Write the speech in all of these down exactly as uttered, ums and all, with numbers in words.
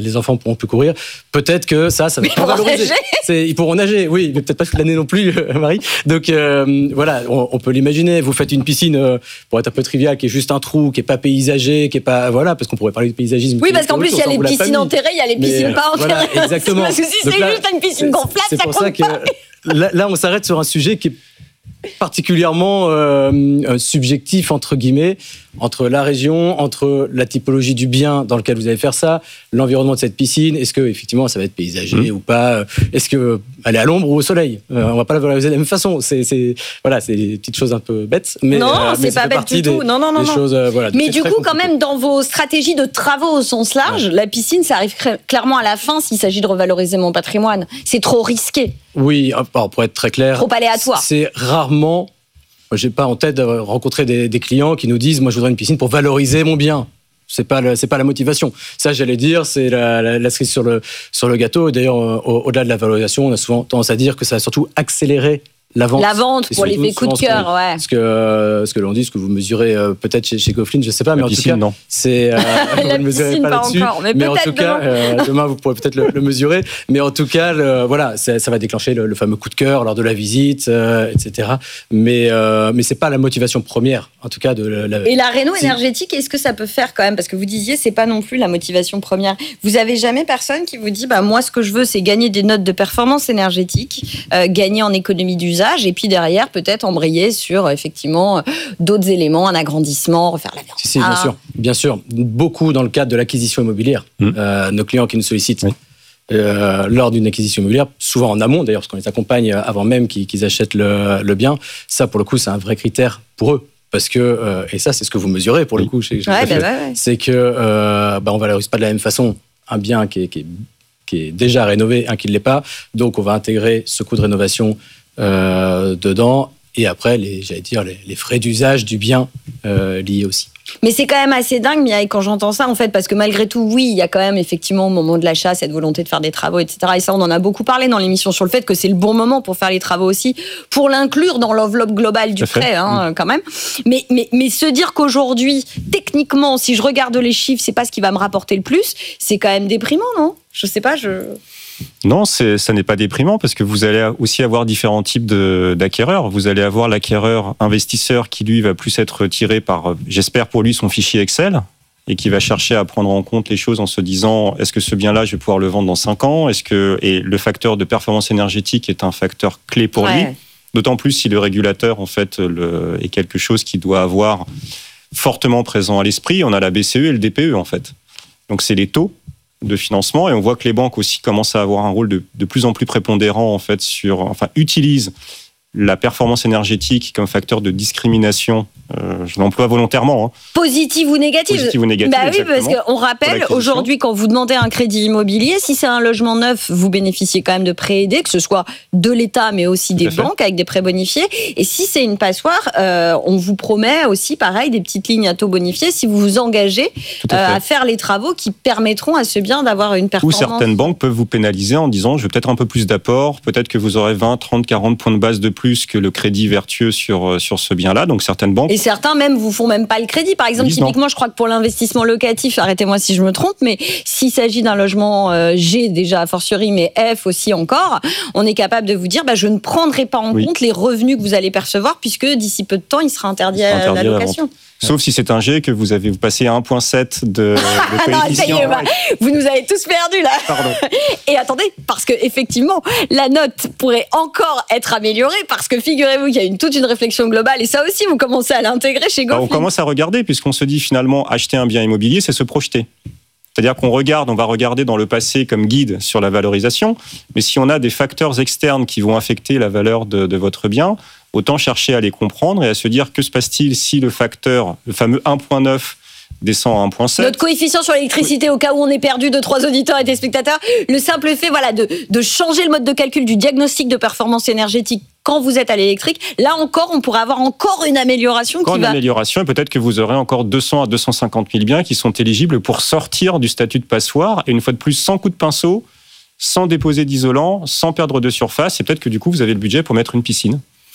les enfants pourront plus courir. Peut-être que ça, ça va être valorisé. C'est, ils pourront nager, oui, mais peut-être pas toute l'année non plus, Marie. Donc euh, voilà, on, on peut l'imaginer. Vous faites une piscine, euh, pour être un peu trivial, qui est juste un trou, qui est pas paysagé, qui est pas voilà, parce qu'on pourrait parler de paysagisme. Oui, parce qu'en plus il y a les piscines enterrées, il y a les piscines mais, pas enterrées. Voilà, exactement. Parce que si c'est là, juste une piscine gonflable, ça compte ça pas. Que, là, là, on s'arrête sur un sujet qui est particulièrement euh, subjectif, entre guillemets, entre la région, entre la typologie du bien dans lequel vous allez faire ça, l'environnement de cette piscine, est-ce que effectivement ça va être paysager mmh. ou pas, est-ce que elle est à l'ombre ou au soleil, euh, on va pas la valoriser de la même façon, c'est, c'est, voilà, c'est des petites choses un peu bêtes, mais, non, euh, c'est mais pas bête du tout, des, non, non, non, non. Choses, euh, voilà, mais du coup, quand même, dans vos stratégies de travaux au sens large, ouais. la piscine, ça arrive clairement à la fin s'il s'agit de revaloriser mon patrimoine, c'est trop risqué. Oui, alors, pour être très clair, trop aléatoire. C'est rarement. Moi, j'ai pas en tête de rencontrer des, des clients qui nous disent, moi, je voudrais une piscine pour valoriser mon bien. C'est pas le, c'est pas la motivation. Ça, j'allais dire, c'est la, la, la cerise sur le sur le gâteau. Et d'ailleurs, au, au-delà de la valorisation, on a souvent tendance à dire que ça va surtout accélérer la vente. La vente pour l'effet coup de cœur, ouais. Ce que ce que l'on dit, ce que vous mesurez euh, peut-être chez, chez Coflin, je sais pas, mais la en piscine, tout cas, non. c'est euh, vous ne le mesurez pas, pas là-dessus. Encore, mais, mais en tout demain. cas, euh, demain vous pourrez peut-être le, le mesurer. Mais en tout cas, le, voilà, ça, ça va déclencher le, le fameux coup de cœur lors de la visite, euh, et cetera. Mais euh, mais c'est pas la motivation première, en tout cas de la. la Et la réno énergétique, est-ce que ça peut faire quand même, parce que vous disiez, c'est pas non plus la motivation première. Vous avez jamais personne qui vous dit, bah moi, ce que je veux, c'est gagner des notes de performance énergétique, euh, gagner en économie d'usage, et puis derrière peut-être embrayer sur effectivement d'autres éléments, un agrandissement, refaire la vente. Si, si, bien sûr, bien sûr. Beaucoup dans le cadre de l'acquisition immobilière. Mmh. Euh, nos clients qui nous sollicitent oui. euh, lors d'une acquisition immobilière, souvent en amont d'ailleurs, parce qu'on les accompagne avant même qu'ils, qu'ils achètent le, le bien. Ça, pour le coup, c'est un vrai critère pour eux. Parce que, euh, et ça, c'est ce que vous mesurez pour le coup, chez, chez ouais, bah, ouais, ouais. c'est que euh, bah, on valorise pas de la même façon un bien qui est, qui est, qui est déjà rénové, un qui ne l'est pas. Donc, on va intégrer ce coût de rénovation Euh, dedans, et après les, j'allais dire les, les frais d'usage du bien euh, liés aussi. Mais c'est quand même assez dingue, Mireille, quand j'entends ça, en fait, parce que malgré tout, oui, il y a quand même effectivement au moment de l'achat cette volonté de faire des travaux, et cetera. Et ça, on en a beaucoup parlé dans l'émission sur le fait que c'est le bon moment pour faire les travaux aussi, pour l'inclure dans l'enveloppe globale du prêt, hein, mmh. quand même. Mais, mais, mais se dire qu'aujourd'hui, techniquement, si je regarde les chiffres, c'est pas ce qui va me rapporter le plus, c'est quand même déprimant, non ? Je sais pas, je... Non, c'est, ça n'est pas déprimant parce que vous allez aussi avoir différents types de, d'acquéreurs. Vous allez avoir l'acquéreur investisseur qui, lui, va plus être tiré par, j'espère pour lui, son fichier Excel et qui va chercher à prendre en compte les choses en se disant est-ce que ce bien-là, je vais pouvoir le vendre dans cinq ans ? Est-ce que... Et le facteur de performance énergétique est un facteur clé pour ouais. lui. D'autant plus si le régulateur, en fait, le... est quelque chose qui doit avoir fortement présent à l'esprit. On a la B C E et le D P E, en fait. Donc, c'est les taux de financement, et on voit que les banques aussi commencent à avoir un rôle de, de plus en plus prépondérant en fait sur, enfin utilisent la performance énergétique comme facteur de discrimination. Euh, je l'emploie volontairement. Hein. Positive ou négative. Positive ou négative. Bah oui, parce qu'on rappelle aujourd'hui quand vous demandez un crédit immobilier, si c'est un logement neuf, vous bénéficiez quand même de prêts aidés, que ce soit de l'État mais aussi des banques avec des prêts bonifiés. Et si c'est une passoire, euh, on vous promet aussi pareil des petites lignes à taux bonifiés si vous vous engagez à, euh, à faire les travaux qui permettront à ce bien d'avoir une performance. Ou certaines banques peuvent vous pénaliser en disant je veux peut-être un peu plus d'apport, peut-être que vous aurez vingt, trente, quarante points de base de plus que le crédit vertueux sur, sur ce bien-là. Donc certaines banques. Et certains même vous font même pas le crédit. Par exemple, typiquement, non. je crois que pour l'investissement locatif, arrêtez-moi si je me trompe, mais s'il s'agit d'un logement euh, G déjà a fortiori, mais F aussi encore, on est capable de vous dire, bah, je ne prendrai pas en oui. compte les revenus que vous allez percevoir puisque d'ici peu de temps, il sera interdit, il sera interdit à la location. Sauf si c'est un G que vous avez vous passé à un virgule sept de, de coefficient. Non, ça y est, bah, vous nous avez tous perdus là. Pardon. Et attendez, parce que effectivement, la note pourrait encore être améliorée parce que figurez-vous qu'il y a une, toute une réflexion globale et ça aussi, vous commencez à l'intégrer chez Goflin. On commence à regarder puisqu'on se dit finalement acheter un bien immobilier, c'est se projeter. C'est-à-dire qu'on regarde, on va regarder dans le passé comme guide sur la valorisation, mais si on a des facteurs externes qui vont affecter la valeur de, de votre bien, autant chercher à les comprendre et à se dire que se passe-t-il si le facteur, le fameux un virgule neuf, descend à un virgule sept. Notre coefficient sur l'électricité, oui. au cas où on est perdu de trois auditeurs et des spectateurs, le simple fait voilà, de, de changer le mode de calcul du diagnostic de performance énergétique quand vous êtes à l'électrique, là encore, on pourrait avoir encore une amélioration. Encore qui une va... amélioration, et peut-être que vous aurez encore deux cents à deux cent cinquante mille biens qui sont éligibles pour sortir du statut de passoire, et une fois de plus, sans coup de pinceau, sans déposer d'isolant, sans perdre de surface, et peut-être que du coup, vous avez le budget pour mettre une piscine.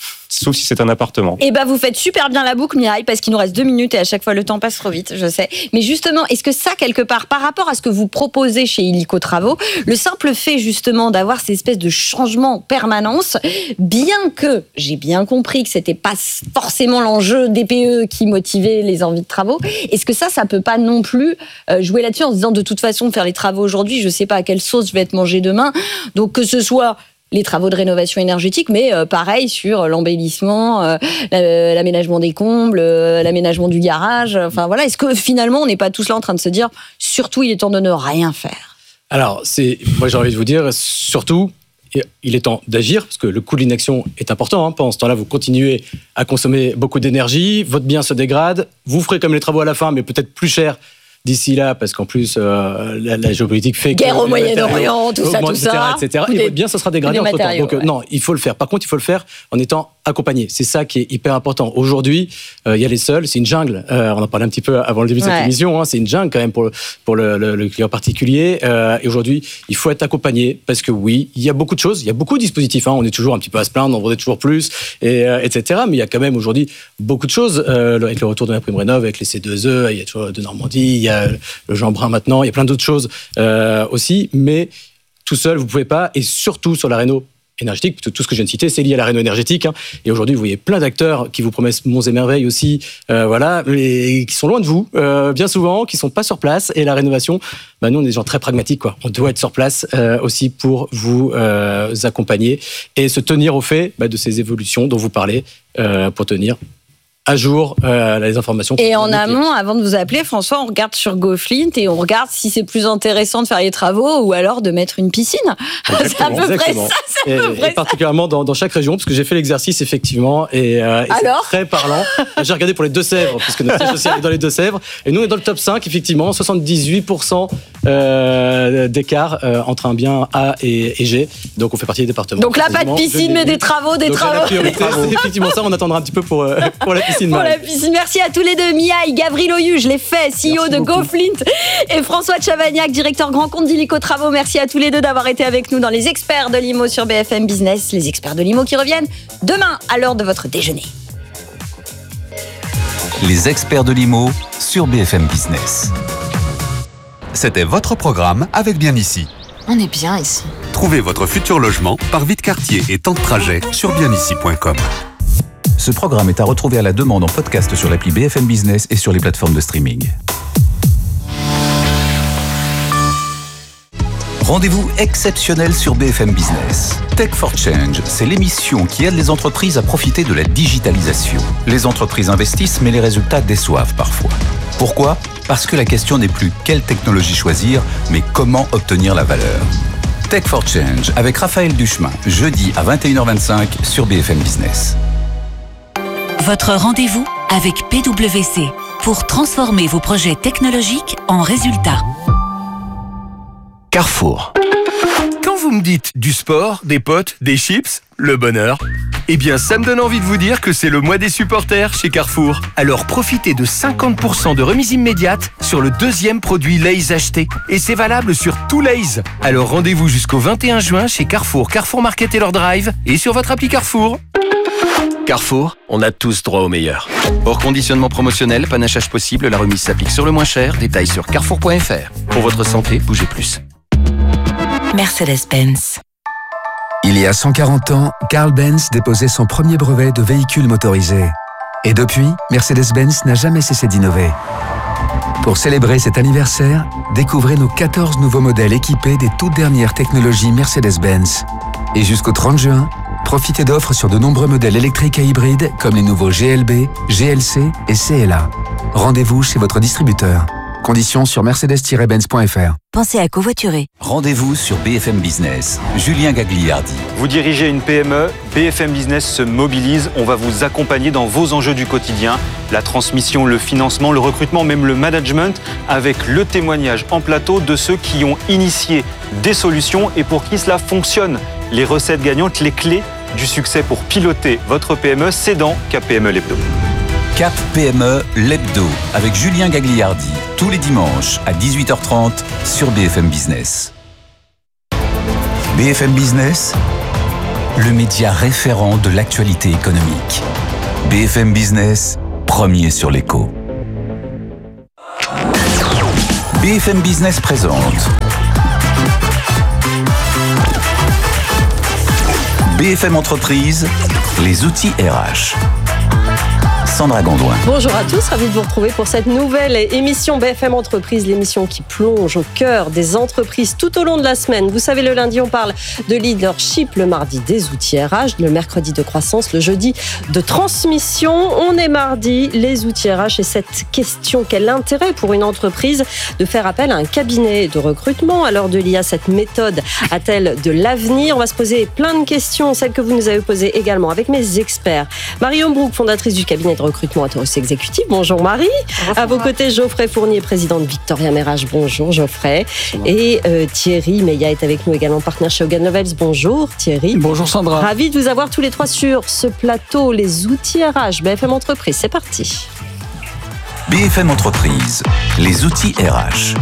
sauf si c'est un appartement. Et ben vous faites super bien la boucle, Mireille, parce qu'il nous reste deux minutes et à chaque fois le temps passe trop vite, je sais. Mais justement, est-ce que ça, quelque part, par rapport à ce que vous proposez chez Illico Travaux, le simple fait justement d'avoir ces espèces de changements en permanence, bien que j'ai bien compris que c'était pas forcément l'enjeu des P E qui motivait les envies de travaux, est-ce que ça, ça peut pas non plus jouer là-dessus en se disant de toute façon faire les travaux aujourd'hui, je sais pas à quelle sauce je vais être mangé demain, donc que ce soit les travaux de rénovation énergétique, mais euh, pareil sur l'embellissement, euh, l'aménagement des combles, euh, l'aménagement du garage. Enfin voilà, est-ce que finalement on n'est pas tous là en train de se dire, surtout il est temps de ne rien faire? Alors c'est, moi j'ai envie de vous dire, surtout il est temps d'agir parce que le coût de l'inaction est important. Hein. Pendant ce temps-là, vous continuez à consommer beaucoup d'énergie, votre bien se dégrade, vous ferez comme les travaux à la fin, mais peut-être plus cher d'ici là, parce qu'en plus, euh, la, la géopolitique fait guerre que... Guerre au Moyen-Orient, tout ça, tout ça. et cetera. Et votre bien, ça sera dégradé entre temps. Donc, ouais. non, il faut le faire. Par contre, il faut le faire en étant accompagné. C'est ça qui est hyper important. Aujourd'hui, euh, il y a les seuls, c'est une jungle. Euh, on en parlait un petit peu avant le début de cette ouais. émission. Hein, c'est une jungle quand même pour, pour le, le, le client particulier. Euh, et aujourd'hui, il faut être accompagné parce que oui, il y a beaucoup de choses, il y a beaucoup de dispositifs. Hein, on est toujours un petit peu à se plaindre, on voudrait toujours plus, et, euh, et cetera. Mais il y a quand même aujourd'hui beaucoup de choses. Euh, avec le retour de la prime rénov, avec les C deux E, il y a toujours de Normandie, il y a le Jean Brun maintenant, il y a plein d'autres choses euh, aussi. Mais tout seul, vous ne pouvez pas. Et surtout sur la réno énergétique, parce que tout ce que je viens de citer, c'est lié à la réno énergétique. Hein. Et aujourd'hui, vous voyez plein d'acteurs qui vous promettent monts et merveilles aussi, euh, voilà, et qui sont loin de vous, euh, bien souvent, qui sont pas sur place. Et la rénovation, bah, nous, on est des gens très pragmatiques, quoi. On doit être sur place euh, aussi pour vous euh, accompagner et se tenir au fait bah, de ces évolutions dont vous parlez euh, pour tenir à jour euh, les informations. Et en amont, avant de vous appeler, François, on regarde sur GoFlint et on regarde si c'est plus intéressant de faire les travaux ou alors de mettre une piscine. C'est à peu près ça. C'est et, à peu près et particulièrement dans, dans chaque région, parce que j'ai fait l'exercice effectivement et, euh, et c'est très parlant. J'ai regardé pour les Deux-Sèvres, parce que notre siège social est dans les Deux-Sèvres, et nous on est dans le top cinq, effectivement, soixante-dix-huit pour cent euh, d'écart euh, entre un bien A et, et G. Donc on fait partie des départements. Donc là, pas de piscine, mais des travaux, des Donc, travaux. La priorité, c'est effectivement ça. On attendra un petit peu pour, euh, pour la piscine. Pour la piscine. Merci à tous les deux, Miaille, Gabriel Oyu, je l'ai fait, C E O Merci de beaucoup. GoFlint, et François Chavagnac, directeur grand compte d'Illico Travaux. Merci à tous les deux d'avoir été avec nous dans les experts de l'I M O sur B F M Business. Les experts de l'I M O qui reviennent demain à l'heure de votre déjeuner. Les experts de l'I M O sur B F M Business. C'était votre programme avec Bien Ici. On est bien ici. Trouvez votre futur logement par vide quartier et temps de trajet sur bien ici point com. Ce programme est à retrouver à la demande en podcast sur l'appli B F M Business et sur les plateformes de streaming. Rendez-vous exceptionnel sur B F M Business. Tech for Change, c'est l'émission qui aide les entreprises à profiter de la digitalisation. Les entreprises investissent, mais les résultats déçoivent parfois. Pourquoi ? Parce que la question n'est plus quelle technologie choisir, mais comment obtenir la valeur. Tech for Change avec Raphaël Duchemin, jeudi à vingt et une heures vingt-cinq sur B F M Business. Votre rendez-vous avec P W C pour transformer vos projets technologiques en résultats. Carrefour. Quand vous me dites du sport, des potes, des chips, le bonheur, eh bien ça me donne envie de vous dire que c'est le mois des supporters chez Carrefour. Alors profitez de cinquante pour cent de remise immédiate sur le deuxième produit Lay's acheté. Et c'est valable sur tout Lay's. Alors rendez-vous jusqu'au vingt et un juin chez Carrefour, Carrefour Market et leur drive et sur votre appli Carrefour. Carrefour, on a tous droit au meilleur. Hors conditionnement promotionnel, panachage possible, la remise s'applique sur le moins cher. Détails sur carrefour point f r. Pour votre santé, bougez plus. Mercedes-Benz. Il y a cent quarante ans, Carl Benz déposait son premier brevet de véhicule motorisé. Et depuis, Mercedes-Benz n'a jamais cessé d'innover. Pour célébrer cet anniversaire, découvrez nos quatorze nouveaux modèles équipés des toutes dernières technologies Mercedes-Benz. Et jusqu'au trente juin, profitez d'offres sur de nombreux modèles électriques et hybrides comme les nouveaux G L B, G L C et C L A. Rendez-vous chez votre distributeur. Conditions sur mercedes tiret benz point f r. Pensez à covoiturer. Rendez-vous sur B F M Business. Julien Gagliardi. Vous dirigez une P M E, B F M Business se mobilise. On va vous accompagner dans vos enjeux du quotidien. La transmission, le financement, le recrutement, même le management, avec le témoignage en plateau de ceux qui ont initié des solutions et pour qui cela fonctionne. Les recettes gagnantes, les clés du succès pour piloter votre P M E, c'est dans Cap P M E l'hebdo. Cap P M E l'hebdo avec Julien Gagliardi, tous les dimanches à dix-huit heures trente sur B F M Business. B F M Business, le média référent de l'actualité économique. B F M Business, premier sur l'écho. B F M Business présente B F M Entreprise, les outils R H. Sandra Gondouin. Bonjour à tous, ravi de vous retrouver pour cette nouvelle émission B F M Entreprise, l'émission qui plonge au cœur des entreprises tout au long de la semaine. Vous savez, le lundi, on parle de leadership, le mardi des outils R H, le mercredi de croissance, le jeudi de transmission. On est mardi, les outils R H et cette question, quel intérêt pour une entreprise de faire appel à un cabinet de recrutement à l'heure de l'I A, cette méthode a-t-elle de l'avenir? On va se poser plein de questions, celles que vous nous avez posées également avec mes experts. Marie Hombrouck, fondatrice du cabinet de recrutement Atos Exécutif. Bonjour Marie. Bonjour. À vos côtés, Geoffrey Fournier, président de Victoria Merage. Bonjour Geoffrey. Bonjour. Et euh, Thierry Meillat est avec nous également, partenaire chez Hogan Lovells. Bonjour Thierry. Bonjour Sandra. Ravi de vous avoir tous les trois sur ce plateau, les outils R H, B F M Entreprise. C'est parti. B F M Entreprise, les outils R H.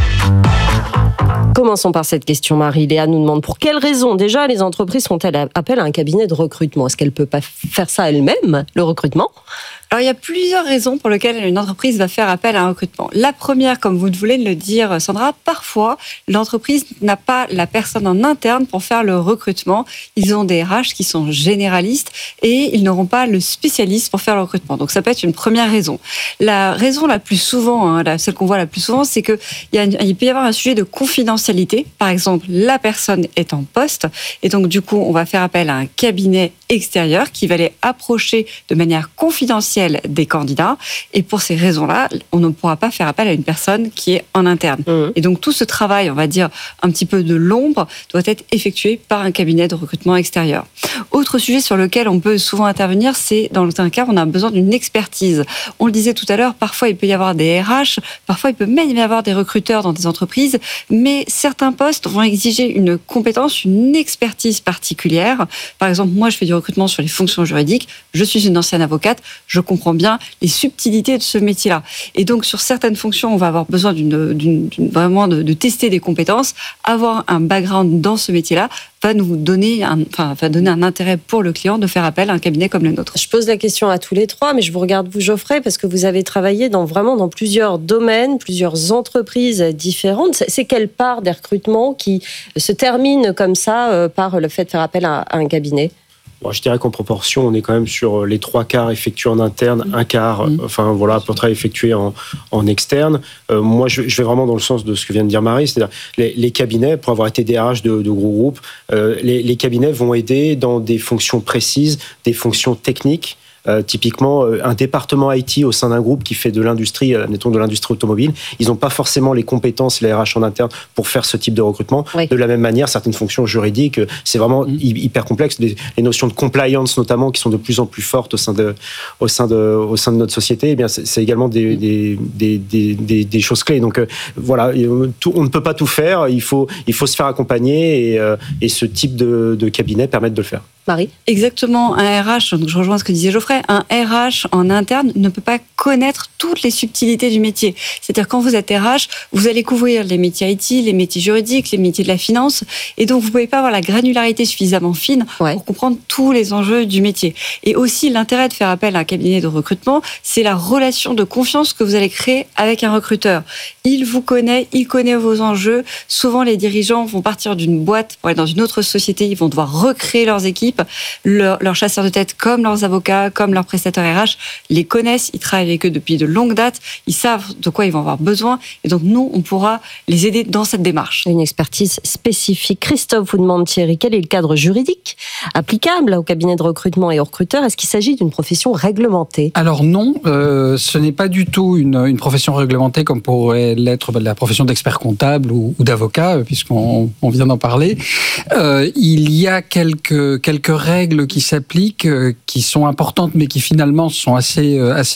Commençons par cette question, Marie. Léa nous demande pour quelles raisons déjà les entreprises font-elles appel à un cabinet de recrutement? Est-ce qu'elles ne peuvent pas faire ça elles-mêmes, le recrutement? Alors, il y a plusieurs raisons pour lesquelles une entreprise va faire appel à un recrutement. La première, comme vous voulez le dire, Sandra, parfois, l'entreprise n'a pas la personne en interne pour faire le recrutement. Ils ont des R H qui sont généralistes et ils n'auront pas le spécialiste pour faire le recrutement. Donc, ça peut être une première raison. La raison la plus souvent, hein, la, celle qu'on voit la plus souvent, c'est qu'il y a, il peut y avoir un sujet de confidentialité. Par exemple, la personne est en poste et donc, du coup, on va faire appel à un cabinet extérieur qui va les approcher de manière confidentielle des candidats, et pour ces raisons-là, on ne pourra pas faire appel à une personne qui est en interne. Mmh. Et donc tout ce travail, on va dire un petit peu de l'ombre, doit être effectué par un cabinet de recrutement extérieur. Autre sujet sur lequel on peut souvent intervenir, c'est dans un cas où on a besoin d'une expertise. On le disait tout à l'heure, parfois il peut y avoir des R H, parfois il peut même y avoir des recruteurs dans des entreprises, mais certains postes vont exiger une compétence, une expertise particulière. Par exemple, moi je fais du recrutement sur les fonctions juridiques, je suis une ancienne avocate, je comprend bien les subtilités de ce métier-là. Et donc, sur certaines fonctions, on va avoir besoin d'une, d'une, d'une, vraiment de, de tester des compétences. Avoir un background dans ce métier-là va nous donner un, enfin, va donner un intérêt pour le client de faire appel à un cabinet comme le nôtre. Je pose la question à tous les trois, mais je vous regarde vous, Geoffrey, parce que vous avez travaillé dans, vraiment dans plusieurs domaines, plusieurs entreprises différentes. C'est quelle part des recrutements qui se termine comme ça par le fait de faire appel à, à un cabinet? Bon, je dirais qu'en proportion, on est quand même sur les trois quarts effectués en interne, un quart, mmh. enfin voilà, pour travail effectué en, en externe. Euh, moi, je, je vais vraiment dans le sens de ce que vient de dire Marie, c'est-à-dire les, les cabinets, pour avoir été D R H de, de gros groupes, euh, les, les cabinets vont aider dans des fonctions précises, des fonctions techniques. Euh, typiquement, euh, un département I T au sein d'un groupe qui fait de l'industrie, euh, mettons de l'industrie automobile, ils n'ont pas forcément les compétences, les R H en interne pour faire ce type de recrutement. Oui. De la même manière, certaines fonctions juridiques, euh, c'est vraiment mmh. hyper complexe. Les, les notions de compliance, notamment, qui sont de plus en plus fortes au sein de, au sein de, au sein de notre société, eh bien, c'est, c'est également des, des, des, des, des, des choses clés. Donc euh, voilà, tout, on ne peut pas tout faire. Il faut, il faut se faire accompagner et, euh, et ce type de, de cabinet permet de le faire. Marie ? Exactement, un R H, donc je rejoins ce que disait Geoffrey, un R H en interne ne peut pas connaître toutes les subtilités du métier. C'est-à-dire quand vous êtes R H, vous allez couvrir les métiers I T, les métiers juridiques, les métiers de la finance, et donc vous ne pouvez pas avoir la granularité suffisamment fine ouais. pour comprendre tous les enjeux du métier. Et aussi, l'intérêt de faire appel à un cabinet de recrutement, c'est la relation de confiance que vous allez créer avec un recruteur. Il vous connaît, il connaît vos enjeux. Souvent, les dirigeants vont partir d'une boîte pour aller dans une autre société, ils vont devoir recréer leurs équipes. Leurs leur chasseurs de tête, comme leurs avocats, comme leurs prestataires R H, les connaissent, ils travaillent avec eux depuis de longues dates, ils savent de quoi ils vont avoir besoin, et donc nous, on pourra les aider dans cette démarche. Une expertise spécifique. Christophe vous demande, Thierry, quel est le cadre juridique applicable au cabinet de recrutement et aux recruteurs? Est-ce qu'il s'agit d'une profession réglementée? Alors non, euh, ce n'est pas du tout une, une profession réglementée comme pourrait l'être la profession d'expert comptable ou, ou d'avocat, puisqu'on on vient d'en parler. Euh, il y a quelques, quelques règles qui s'appliquent, qui sont importantes, mais qui finalement sont assez, assez limitées.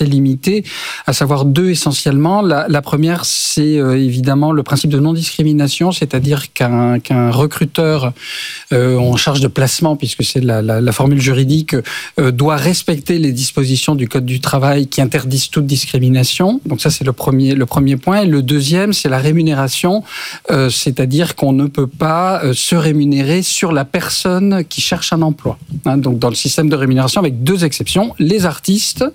qualité, à savoir deux essentiellement. La, la première, c'est euh, évidemment le principe de non-discrimination, c'est-à-dire qu'un, qu'un recruteur euh, en charge de placement, puisque c'est la, la, la formule juridique, euh, doit respecter les dispositions du Code du travail qui interdisent toute discrimination. Donc ça, c'est le premier, le premier point. Et le deuxième, c'est la rémunération, euh, c'est-à-dire qu'on ne peut pas euh, se rémunérer sur la personne qui cherche un emploi. Hein, donc dans le système de rémunération, avec deux exceptions, les artistes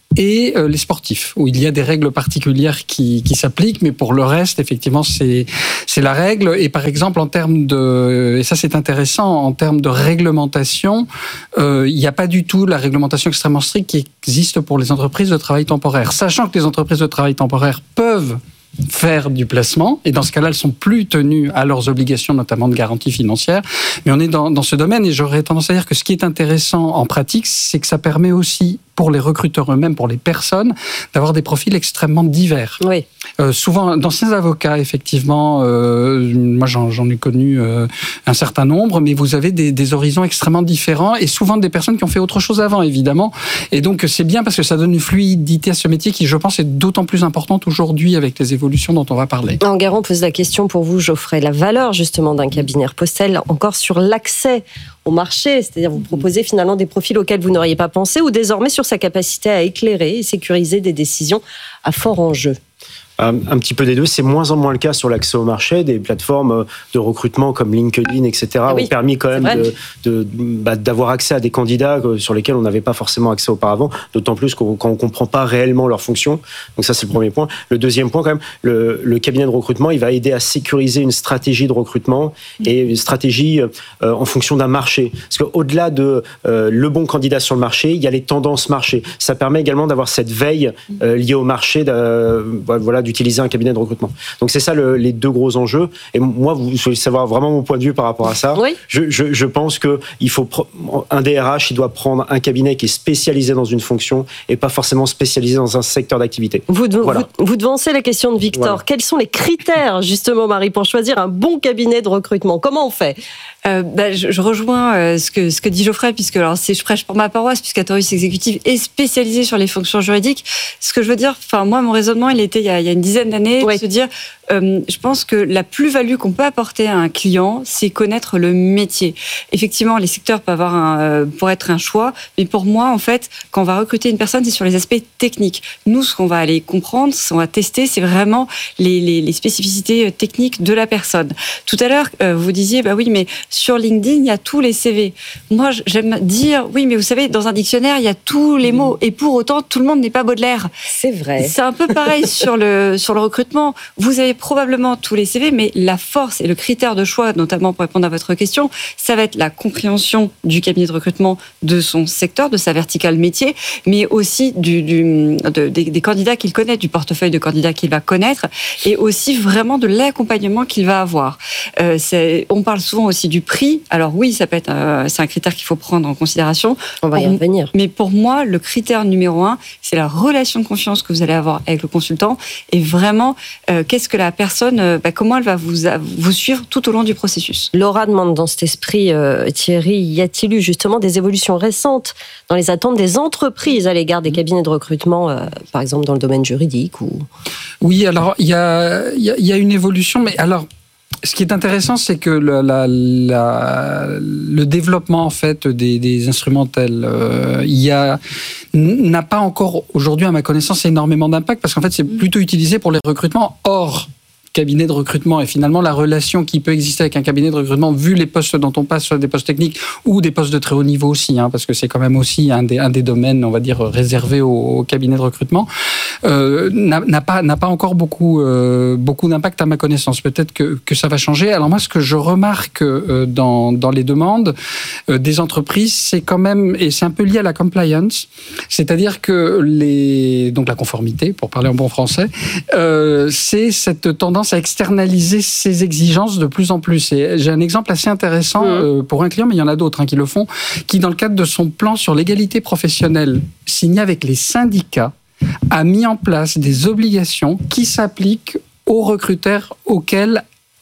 et euh, les sportifs, où il y a des règles particulières qui, qui s'appliquent, mais pour le reste, effectivement, c'est, c'est la règle. Et par exemple, en termes de, et ça c'est intéressant, en termes de réglementation, euh, il n'y a pas du tout la réglementation extrêmement stricte qui existe pour les entreprises de travail temporaire. Sachant que les entreprises de travail temporaire peuvent faire du placement, et dans ce cas-là, elles sont plus tenues à leurs obligations, notamment de garantie financière. Mais on est dans, dans ce domaine, et j'aurais tendance à dire que ce qui est intéressant en pratique, c'est que ça permet aussi pour les recruteurs eux-mêmes, pour les personnes, d'avoir des profils extrêmement divers. Oui. Euh, souvent, d'anciens avocats, effectivement, euh, moi j'en, j'en ai connu euh, un certain nombre, mais vous avez des, des horizons extrêmement différents, et souvent des personnes qui ont fait autre chose avant, évidemment. Et donc c'est bien parce que ça donne une fluidité à ce métier qui, je pense, est d'autant plus importante aujourd'hui avec les évolutions dont on va parler. Enguerrand pose la question pour vous, Geoffrey, la valeur justement d'un cabinet repose-t-elle encore sur l'accès au marché, c'est-à-dire vous proposez finalement des profils auxquels vous n'auriez pas pensé, ou désormais sur sa capacité à éclairer et sécuriser des décisions à fort enjeu? Un petit peu des deux. C'est moins en moins le cas sur l'accès au marché. Des plateformes de recrutement comme LinkedIn, et cetera, oui, ont permis quand même de, de, bah, d'avoir accès à des candidats sur lesquels on n'avait pas forcément accès auparavant, d'autant plus quand on ne comprend pas réellement leurs fonctions. Donc ça, c'est le premier point. Le deuxième point, quand même, le, le cabinet de recrutement, il va aider à sécuriser une stratégie de recrutement et une stratégie euh, en fonction d'un marché. Parce qu'au-delà de euh, le bon candidat sur le marché, il y a les tendances marché. Ça permet également d'avoir cette veille euh, liée au marché, de, voilà, du d'utiliser un cabinet de recrutement. Donc c'est ça le, les deux gros enjeux. Et moi, vous voulez savoir vraiment mon point de vue par rapport à ça. Oui. Je, je, je pense que il faut un D R H, il doit prendre un cabinet qui est spécialisé dans une fonction et pas forcément spécialisé dans un secteur d'activité. Vous, voilà. vous, vous devancez la question de Victor. Voilà. Quels sont les critères justement, Marie, pour choisir un bon cabinet de recrutement? Comment on fait? Euh, bah, je, je rejoins euh, ce que ce que dit Geoffrey, puisque alors c'est je prêche pour ma paroisse, puisque Atorius Exécutif est spécialisé sur les fonctions juridiques. Ce que je veux dire, enfin moi mon raisonnement il était il y a, il y a une dizaine d'années, oui. de se dire, euh, je pense que la plus-value qu'on peut apporter à un client, c'est connaître le métier. Effectivement, les secteurs peuvent avoir un, euh, pour être un choix, mais pour moi en fait, quand on va recruter une personne, c'est sur les aspects techniques. Nous, ce qu'on va aller comprendre, ce qu'on va tester, c'est vraiment les, les, les spécificités techniques de la personne. Tout à l'heure, euh, vous disiez, bah oui, mais sur LinkedIn, il y a tous les C V. Moi, j'aime dire, oui, mais vous savez, dans un dictionnaire, il y a tous les mots. Et pour autant, tout le monde n'est pas Baudelaire. C'est vrai. C'est un peu pareil sur le, sur le recrutement. Vous avez probablement tous les C V, mais la force et le critère de choix, notamment pour répondre à votre question, ça va être la compréhension du cabinet de recrutement, de son secteur, de sa verticale métier, mais aussi du, du, de, des, des candidats qu'il connaît, du portefeuille de candidats qu'il va connaître, et aussi vraiment de l'accompagnement qu'il va avoir. Euh, c'est, on parle souvent aussi du prix. Alors oui, ça peut être, euh, c'est un critère qu'il faut prendre en considération. On va y pour, revenir. Mais pour moi, le critère numéro un, c'est la relation de confiance que vous allez avoir avec le consultant, et vraiment, euh, qu'est-ce que la personne, euh, bah, comment elle va vous, vous suivre tout au long du processus. Laura demande dans cet esprit, euh, Thierry, y a-t-il eu justement des évolutions récentes dans les attentes des entreprises à l'égard des cabinets de recrutement, euh, par exemple dans le domaine juridique ou... Oui, alors il y a, y, a, y a une évolution, mais alors... Ce qui est intéressant, c'est que le, la, la, le développement en fait des, des instrumentels, euh, il y a n'a pas encore aujourd'hui, à ma connaissance, énormément d'impact parce qu'en fait, c'est plutôt utilisé pour les recrutements hors cabinet de recrutement, et finalement la relation qui peut exister avec un cabinet de recrutement, vu les postes dont on passe, soit des postes techniques ou des postes de très haut niveau aussi, hein, parce que c'est quand même aussi un des, un des domaines, on va dire, réservés au, au cabinet de recrutement, euh, n'a, n'a pas, n'a pas encore beaucoup, euh, beaucoup d'impact à ma connaissance. Peut-être que, que ça va changer. Alors moi, ce que je remarque euh, dans, dans les demandes euh, des entreprises, c'est quand même, et c'est un peu lié à la compliance, c'est-à-dire que les, donc la conformité, pour parler en bon français, euh, c'est cette tendance à externaliser ses exigences de plus en plus. Et j'ai un exemple assez intéressant mmh. euh, pour un client, mais il y en a d'autres hein, qui le font, qui, dans le cadre de son plan sur l'égalité professionnelle signé avec les syndicats, a mis en place des obligations qui s'appliquent aux recruteurs auxquels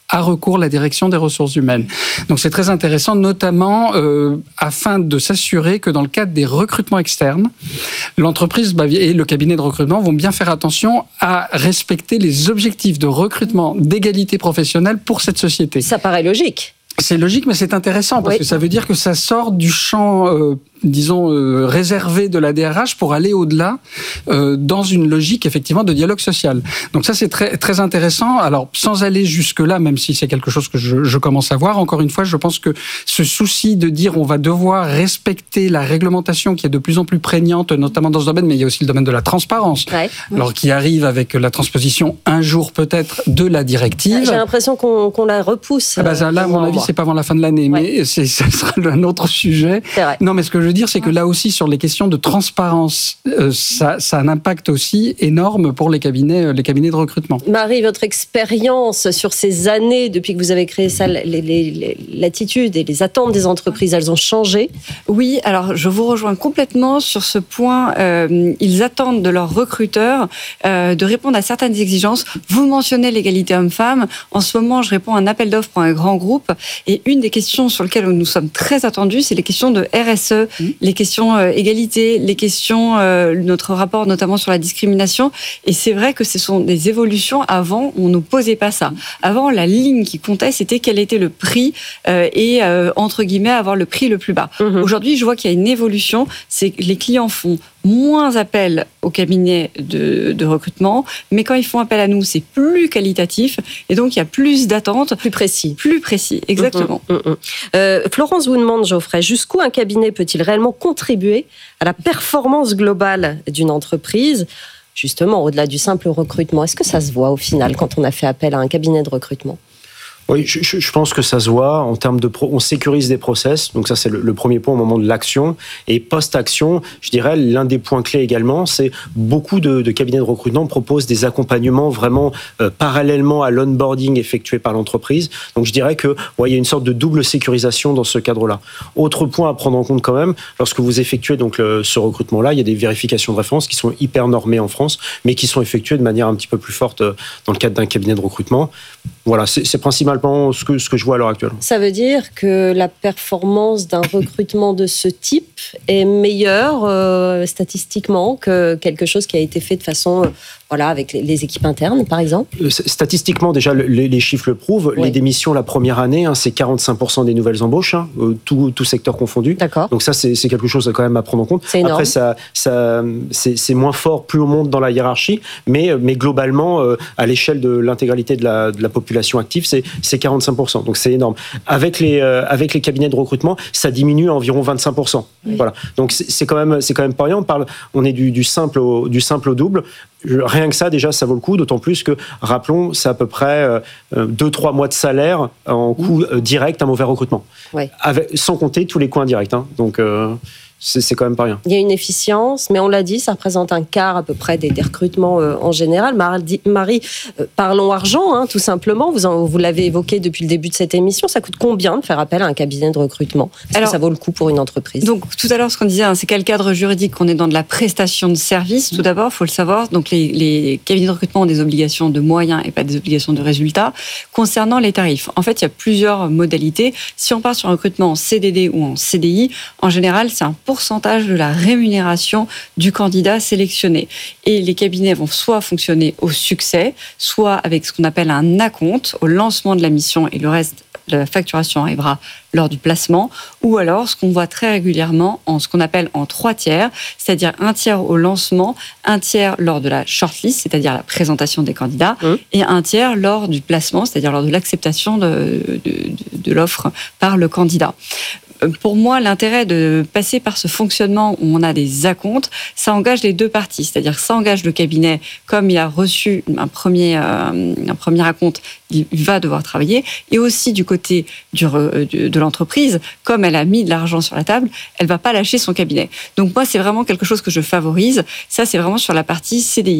a recours à la direction des ressources humaines. Donc c'est très intéressant, notamment euh, afin de s'assurer que dans le cadre des recrutements externes, l'entreprise et le cabinet de recrutement vont bien faire attention à respecter les objectifs de recrutement d'égalité professionnelle pour cette société. Ça paraît logique. C'est logique, mais c'est intéressant parce oui. que ça veut dire que ça sort du champ, euh, disons, euh, réservé de la D R H pour aller au-delà euh, dans une logique, effectivement, de dialogue social. Donc ça, c'est très, très intéressant. Alors, sans aller jusque-là, même si c'est quelque chose que je, je commence à voir, encore une fois, je pense que ce souci de dire on va devoir respecter la réglementation qui est de plus en plus prégnante, notamment dans ce domaine, mais il y a aussi le domaine de la transparence, ouais. alors qui arrive avec la transposition un jour peut-être de la directive. J'ai l'impression qu'on, qu'on la repousse. Ah bah ça, là, à mon avis, c'est pas avant la fin de l'année, ouais. mais c'est, ça sera un autre sujet. Non, mais ce que je veux dire, c'est que là aussi, sur les questions de transparence, euh, ça, ça a un impact aussi énorme pour les cabinets, les cabinets de recrutement. Marie, votre expérience sur ces années, depuis que vous avez créé ça, les, les, les, l'attitude et les attentes des entreprises, elles ont changé? Oui, alors je vous rejoins complètement sur ce point. Euh, ils attendent de leurs recruteurs euh, de répondre à certaines exigences. Vous mentionnez l'égalité homme-femme. En ce moment, je réponds à un appel d'offres pour un grand groupe. Et une des questions sur lesquelles nous sommes très attendus, c'est les questions de R S E, mmh. les questions euh, égalité, les questions, euh, notre rapport notamment sur la discrimination. Et c'est vrai que ce sont des évolutions. Avant, on ne posait pas ça. Avant, la ligne qui comptait, c'était quel était le prix euh, et, euh, entre guillemets, avoir le prix le plus bas. Mmh. Aujourd'hui, je vois qu'il y a une évolution. C'est que les clients font moins appel au cabinet de, de recrutement, mais quand ils font appel à nous, c'est plus qualitatif, et donc il y a plus d'attentes. Plus précis. Plus précis, exactement. Mmh, mmh, mmh. Euh, Florence vous demande, Geoffrey, jusqu'où un cabinet peut-il réellement contribuer à la performance globale d'une entreprise, justement, au-delà du simple recrutement? Est-ce que ça se voit au final quand on a fait appel à un cabinet de recrutement? Oui, je, je pense que ça se voit en termes de pro, on sécurise des process, donc ça c'est le, le premier point au moment de l'action. Et post-action, je dirais l'un des points clés également, c'est beaucoup de, de cabinets de recrutement proposent des accompagnements vraiment euh, parallèlement à l'onboarding effectué par l'entreprise. Donc je dirais que ouais, il y a une sorte de double sécurisation dans ce cadre-là. Autre point à prendre en compte quand même, lorsque vous effectuez donc le, ce recrutement-là, il y a des vérifications de référence qui sont hyper normées en France, mais qui sont effectuées de manière un petit peu plus forte dans le cadre d'un cabinet de recrutement. Voilà, c'est, c'est principalement Ce que, ce que je vois à l'heure actuelle. Ça veut dire que la performance d'un recrutement de ce type est meilleure euh, statistiquement que quelque chose qui a été fait de façon, euh, voilà, avec les, les équipes internes, par exemple? Statistiquement, déjà, les, les chiffres le prouvent. Oui. Les démissions la première année, hein, c'est quarante-cinq pour cent des nouvelles embauches, hein, tout, tout secteur confondu. D'accord. Donc ça, c'est, c'est quelque chose quand même à prendre en compte. C'est énorme. Après, ça, ça, c'est, c'est moins fort plus on monte dans la hiérarchie, mais, mais globalement, euh, à l'échelle de l'intégralité de la, de la population active, c'est, c'est quarante-cinq pour cent. Donc c'est énorme. Avec les, euh, avec les cabinets de recrutement, ça diminue à environ vingt-cinq pour cent. Oui. Voilà. Donc c'est, c'est, quand même, c'est quand même pas rien. On, parle, on est du, du, simple au, du simple au double. Rien que ça, déjà, ça vaut le coup, d'autant plus que, rappelons, c'est à peu près deux à trois mois de salaire en coût mmh. direct, un mauvais recrutement. Ouais. Avec, sans compter tous les coûts indirects. Hein. Donc, euh, c'est, c'est quand même pas rien. Il y a une efficience, mais on l'a dit, ça représente un quart à peu près des, des recrutements euh, en général. Marie, Marie euh, parlons argent, hein, tout simplement. Vous, en, vous l'avez évoqué depuis le début de cette émission. Ça coûte combien de faire appel à un cabinet de recrutement? Est-ce Alors, que ça vaut le coup pour une entreprise? Donc, tout à l'heure, ce qu'on disait, hein, c'est quel cadre juridique qu'on est dans de la prestation de services. Tout d'abord, il faut le savoir. Donc, les, les cabinets de recrutement ont des obligations de moyens et pas des obligations de résultats. Concernant les tarifs, en fait, il y a plusieurs modalités. Si on part sur un recrutement en C D D ou en C D I, en général, c'est un pourcentage de la rémunération du candidat sélectionné. Et les cabinets vont soit fonctionner au succès, soit avec ce qu'on appelle un acompte au lancement de la mission, et le reste, la facturation arrivera lors du placement, ou alors ce qu'on voit très régulièrement en ce qu'on appelle en trois tiers, c'est-à-dire un tiers au lancement, un tiers lors de la shortlist, c'est-à-dire la présentation des candidats, mmh. et un tiers lors du placement, c'est-à-dire lors de l'acceptation de, de, de, de l'offre par le candidat. Pour moi, l'intérêt de passer par ce fonctionnement où on a des acomptes, ça engage les deux parties. C'est-à-dire que ça engage le cabinet, comme il a reçu un premier, euh, un premier acompte, il va devoir travailler. Et aussi du côté du, de l'entreprise, comme elle a mis de l'argent sur la table, elle ne va pas lâcher son cabinet. Donc moi, c'est vraiment quelque chose que je favorise. Ça, c'est vraiment sur la partie C D I.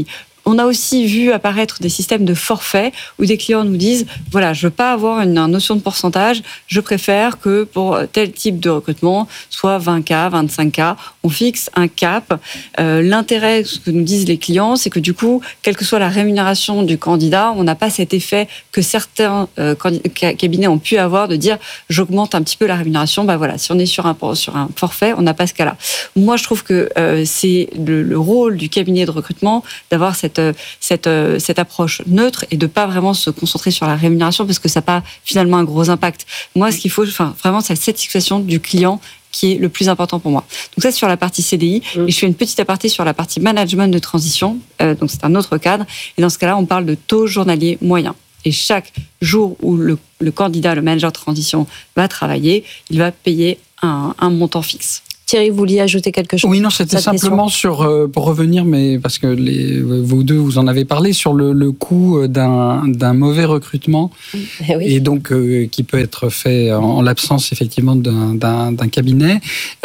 On a aussi vu apparaître des systèmes de forfait où des clients nous disent, voilà, je veux pas avoir une, une notion de pourcentage, je préfère que pour tel type de recrutement, soit vingt K, vingt-cinq K, on fixe un cap. Euh, l'intérêt, ce que nous disent les clients, c'est que du coup, quelle que soit la rémunération du candidat, on n'a pas cet effet que certains euh, cabinets ont pu avoir de dire, j'augmente un petit peu la rémunération. Bah voilà, si on est sur un, sur un forfait, on n'a pas ce cas-là. Moi, je trouve que euh, c'est le, le rôle du cabinet de recrutement d'avoir cette, cette, cette approche neutre et de pas vraiment se concentrer sur la rémunération parce que ça n'a pas finalement un gros impact. Moi, ce qu'il faut, enfin, vraiment, c'est la satisfaction du client qui est le plus important pour moi. Donc ça, c'est sur la partie C D I. Mmh. Et je fais une petite aparté sur la partie management de transition. Euh, donc c'est un autre cadre. Et dans ce cas-là, on parle de taux journalier moyen. Et chaque jour où le, le candidat, le manager de transition va travailler, il va payer un, un montant fixe. Thierry, vous vouliez ajouter quelque chose? Oui, non, c'était simplement question. sur, euh, pour revenir, mais parce que les, vous deux, vous en avez parlé, sur le, le coût d'un, d'un mauvais recrutement, eh oui. et donc euh, qui peut être fait en, en l'absence effectivement d'un, d'un, d'un cabinet,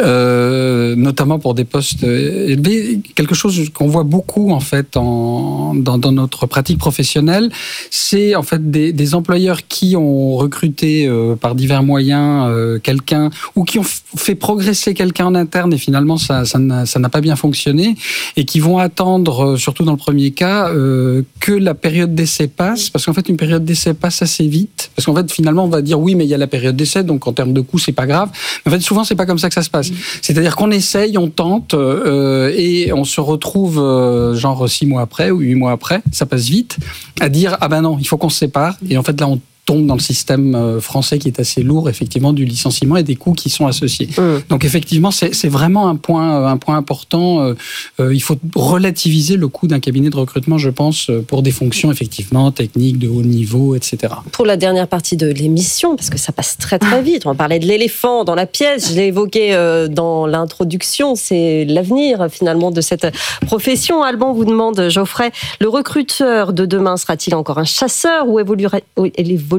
euh, notamment pour des postes élevés. Quelque chose qu'on voit beaucoup en fait en, dans, dans notre pratique professionnelle, c'est en fait des, des employeurs qui ont recruté euh, par divers moyens euh, quelqu'un ou qui ont f- fait progresser quelqu'un en interne et finalement ça, ça, n'a, ça n'a pas bien fonctionné et qui vont attendre, surtout dans le premier cas, euh, que la période d'essai passe, parce qu'en fait une période d'essai passe assez vite, parce qu'en fait finalement on va dire oui mais il y a la période d'essai donc en termes de coût c'est pas grave, mais en fait souvent c'est pas comme ça que ça se passe, c'est-à-dire qu'on essaye, on tente euh, et on se retrouve euh, genre six mois après ou huit mois après, ça passe vite, à dire ah ben non il faut qu'on se sépare et en fait là on tombe dans le système français qui est assez lourd, effectivement, du licenciement et des coûts qui sont associés. Mmh. Donc, effectivement, c'est, c'est vraiment un point, un point important. Euh, il faut relativiser le coût d'un cabinet de recrutement, je pense, pour des fonctions, effectivement, techniques, de haut niveau, et cetera. Pour la dernière partie de l'émission, parce que ça passe très, très vite, on parlait de l'éléphant dans la pièce, je l'ai évoqué dans l'introduction, c'est l'avenir, finalement, de cette profession. Alban vous demande, Geoffrey, le recruteur de demain sera-t-il encore un chasseur ou évoluera, évoluera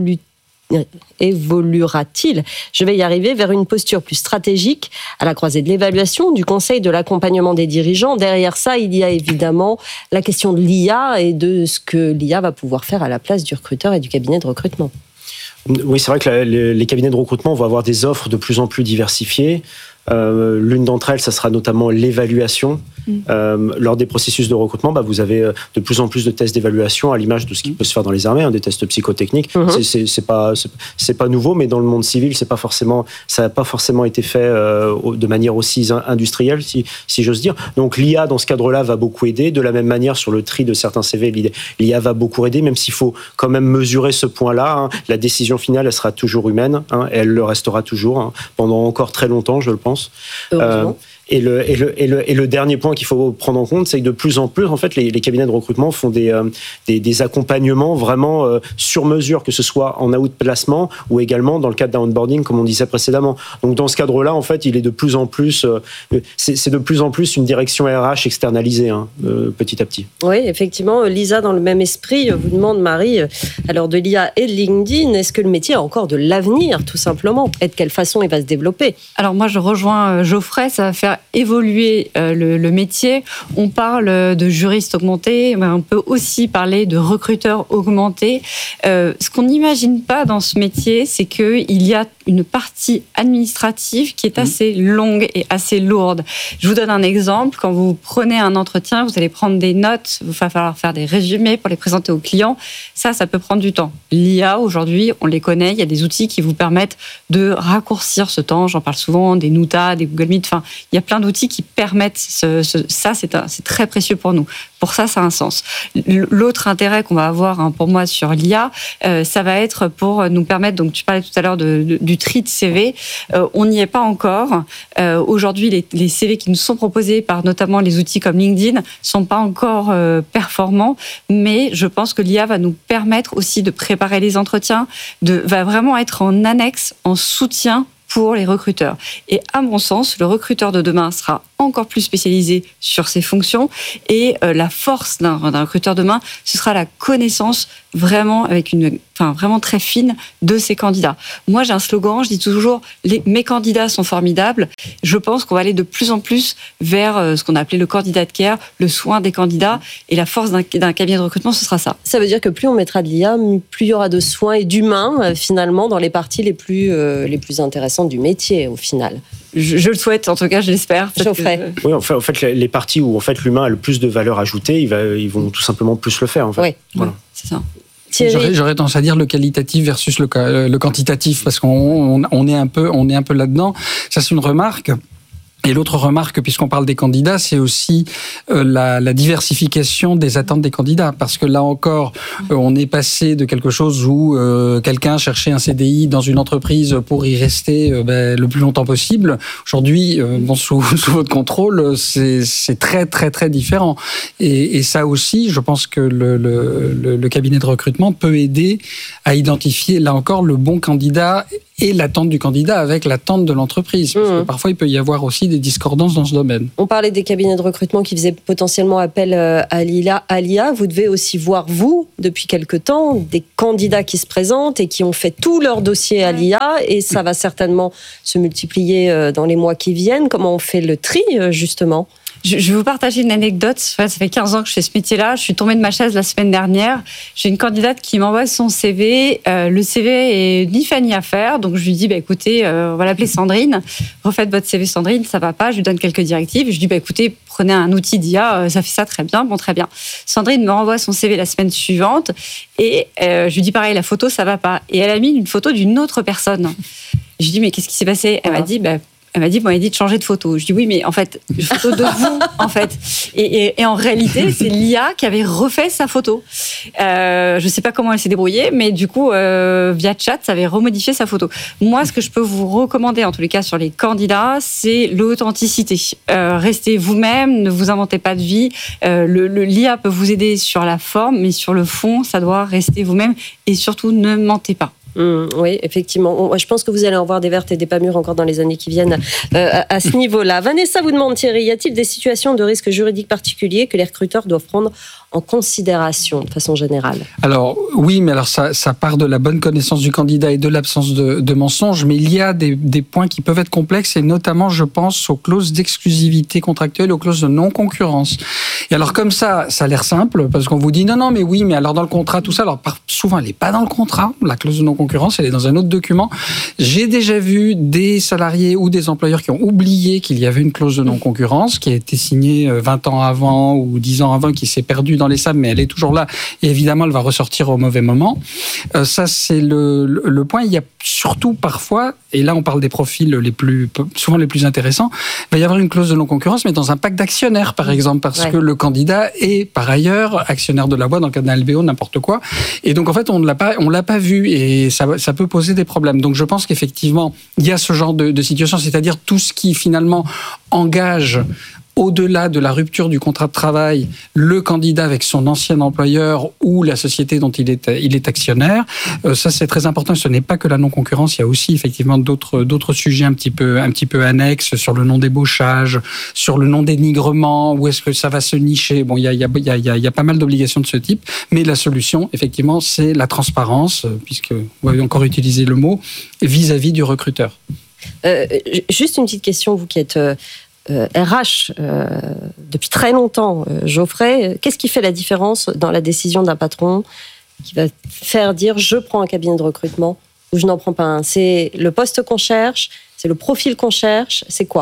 évoluera-t-il, je vais y arriver, vers une posture plus stratégique à la croisée de l'évaluation, du conseil, de l'accompagnement des dirigeants. Derrière ça, il y a évidemment la question de l'I A et de ce que l'I A va pouvoir faire à la place du recruteur et du cabinet de recrutement. Oui, c'est vrai que la, les, les cabinets de recrutement vont avoir des offres de plus en plus diversifiées. Euh, l'une d'entre elles, ça sera notamment l'évaluation. Mmh. Euh, lors des processus de recrutement, bah, vous avez de plus en plus de tests d'évaluation à l'image de ce qui peut se faire dans les armées, hein, des tests psychotechniques. Mmh. C'est, c'est, c'est pas, c'est, c'est pas nouveau, mais dans le monde civil, c'est pas forcément, ça n'a pas forcément été fait euh, de manière aussi industrielle, si, si j'ose dire. Donc l'I A, dans ce cadre-là, va beaucoup aider. De la même manière, sur le tri de certains C V, l'I A va beaucoup aider, même s'il faut quand même mesurer ce point-là. Hein. La décision finale, elle sera toujours humaine, hein, et elle le restera toujours, hein, pendant encore très longtemps, je le pense. Euh, et, le, et, le, et, le, et le dernier point qu'il faut prendre en compte, c'est que de plus en plus, en fait, les, les cabinets de recrutement font des, euh, des, des accompagnements vraiment euh, sur mesure, que ce soit en outplacement ou également dans le cadre d'un onboarding, comme on disait précédemment. Donc, dans ce cadre-là, en fait, il est de plus en plus, euh, c'est, c'est de plus en plus une direction R H externalisée, hein, euh, petit à petit. Oui, effectivement, Lisa, dans le même esprit, vous demande, Marie, alors de l'I A et de LinkedIn, est-ce que le métier a encore de l'avenir, tout simplement, et de quelle façon il va se développer? Alors moi, je rejoins Geoffrey, ça va faire évoluer euh, le, le métier. On parle de juristes augmentés, mais on peut aussi parler de recruteurs augmentés. Euh, ce qu'on n'imagine pas dans ce métier, c'est qu'il y a une partie administrative qui est assez longue et assez lourde. Je vous donne un exemple. Quand vous prenez un entretien, vous allez prendre des notes, il va falloir faire des résumés pour les présenter aux clients. Ça, ça peut prendre du temps. L'I A, aujourd'hui, on les connaît. Il y a des outils qui vous permettent de raccourcir ce temps. J'en parle souvent, des Nuta, des Google Meet. Enfin, il y a plein d'outils qui permettent ce, ce, ça. C'est, un, c'est très précieux pour nous. Pour ça, ça a un sens. L'autre intérêt qu'on va avoir, hein, pour moi, sur l'I A, euh, ça va être pour nous permettre, donc tu parlais tout à l'heure de, de, du tri de C V, euh, on n'y est pas encore. Euh, aujourd'hui, les, les C V qui nous sont proposés par notamment les outils comme LinkedIn sont pas encore euh, performants, mais je pense que l'I A va nous permettre aussi de préparer les entretiens, de, va vraiment être en annexe, en soutien pour les recruteurs. Et à mon sens, le recruteur de demain sera encore plus spécialisé sur ses fonctions. Et euh, la force d'un, d'un recruteur de demain, ce sera la connaissance vraiment avec une, enfin vraiment très fine de ses candidats. Moi, j'ai un slogan, je dis toujours les, mes candidats sont formidables. Je pense qu'on va aller de plus en plus vers euh, ce qu'on a appelé le candidat care, le soin des candidats. Et la force d'un, d'un cabinet de recrutement, ce sera ça. Ça veut dire que plus on mettra de l'I A, plus il y aura de soins et d'humains euh, finalement dans les parties les plus euh, les plus intéressantes du métier au final. Je, je le souhaite, en tout cas, je l'espère. Geoffrey. Oui, en fait, en fait, les parties où en fait l'humain a le plus de valeur ajoutée, ils, va, ils vont tout simplement plus le faire. En fait. Oui, voilà. C'est ça. J'aurais, j'aurais tendance à dire le qualitatif versus le, le quantitatif, parce qu'on on, on est un peu, on est un peu là-dedans. Ça, c'est une remarque. Et l'autre remarque, puisqu'on parle des candidats, c'est aussi euh, la, la diversification des attentes des candidats. Parce que là encore, euh, on est passé de quelque chose où euh, quelqu'un cherchait un C D I dans une entreprise pour y rester euh, ben, le plus longtemps possible. Aujourd'hui, euh, bon, sous, sous votre contrôle, c'est, c'est très très très différent. Et, et ça aussi, je pense que le, le, le, le cabinet de recrutement peut aider à identifier, là encore, le bon candidat et l'attente du candidat avec l'attente de l'entreprise. Parce que parfois, il peut y avoir aussi des discordances dans ce domaine. On parlait des cabinets de recrutement qui faisaient potentiellement appel à l'I A. Vous devez aussi voir, vous, depuis quelque temps, des candidats qui se présentent et qui ont fait tout leur dossier à l'I A, et ça va certainement se multiplier dans les mois qui viennent. Comment on fait le tri, justement ? Je vais vous partager une anecdote. Ça fait quinze ans que je fais ce métier-là. Je suis tombée de ma chaise la semaine dernière. J'ai une candidate qui m'envoie son C V. Euh, le C V est ni fait ni à faire. Donc, je lui dis, bah, écoutez, euh, on va l'appeler Sandrine. Refaites votre C V, Sandrine, ça va pas. Je lui donne quelques directives. Je lui dis, bah, écoutez, prenez un outil d'I A. Ça fait ça très bien. Bon, très bien. Sandrine me renvoie son C V la semaine suivante. Et euh, je lui dis, pareil, la photo, ça va pas. Et elle a mis une photo d'une autre personne. Je lui dis, mais qu'est-ce qui s'est passé ? Elle m'a dit, bah, Elle m'a dit, bon, elle dit de changer de photo. Je dis oui, mais en fait, une photo de vous, en fait. Et, et, et en réalité, c'est l'I A qui avait refait sa photo. Euh, je ne sais pas comment elle s'est débrouillée, mais du coup, euh, via chat, ça avait remodifié sa photo. Moi, ce que je peux vous recommander, en tous les cas, sur les candidats, c'est l'authenticité. Euh, restez vous-même, ne vous inventez pas de vie. Euh, le, le, l'I A peut vous aider sur la forme, mais sur le fond, ça doit rester vous-même. Et surtout, ne mentez pas. Mmh, oui, effectivement. Je pense que vous allez en voir des vertes et des pas mûres encore dans les années qui viennent euh, à, à ce niveau-là. Vanessa vous demande, Thierry, y a-t-il des situations de risque juridique particulier que les recruteurs doivent prendre en considération de façon générale ? Alors oui, mais alors ça, ça part de la bonne connaissance du candidat et de l'absence de, de mensonges, mais il y a des, des points qui peuvent être complexes, et notamment, je pense, aux clauses d'exclusivité contractuelle, aux clauses de non-concurrence. Et alors comme ça, ça a l'air simple, parce qu'on vous dit non, non, mais oui, mais alors dans le contrat, tout ça, alors souvent elle n'est pas dans le contrat, la clause de non-concurrence, elle est dans un autre document. J'ai déjà vu des salariés ou des employeurs qui ont oublié qu'il y avait une clause de non-concurrence, qui a été signée vingt ans avant ou dix ans avant, qui s'est perdue dans les sables, mais elle est toujours là, et évidemment elle va ressortir au mauvais moment. Euh, ça c'est le, le, le point. Il y a surtout parfois, et là on parle des profils les plus, souvent les plus intéressants, il va y avoir une clause de non-concurrence, mais dans un pacte d'actionnaires par exemple, parce ouais. que le candidat est par ailleurs actionnaire de la boîte, dans le cas d'un L B O, n'importe quoi, et donc en fait on ne l'a pas, on l'a pas vu, et ça, ça peut poser des problèmes. Donc je pense qu'effectivement il y a ce genre de, de situation, c'est-à-dire tout ce qui finalement engage au-delà de la rupture du contrat de travail, le candidat avec son ancien employeur ou la société dont il est, il est actionnaire. Euh, ça, c'est très important. Ce n'est pas que la non-concurrence. Il y a aussi effectivement d'autres, d'autres sujets un petit peu, un petit peu annexes sur le non-débauchage, sur le non-dénigrement, où est-ce que ça va se nicher. Bon, il y a, il y a, il y a, il y a pas mal d'obligations de ce type. Mais la solution, effectivement, c'est la transparence, puisque vous avez encore utilisé le mot, vis-à-vis du recruteur. Euh, juste une petite question, vous qui êtes... Euh... Euh, R H euh, depuis très longtemps, euh, Geoffrey, qu'est-ce qui fait la différence dans la décision d'un patron qui va faire dire je prends un cabinet de recrutement ou je n'en prends pas un ? C'est le poste qu'on cherche, c'est le profil qu'on cherche, c'est quoi ?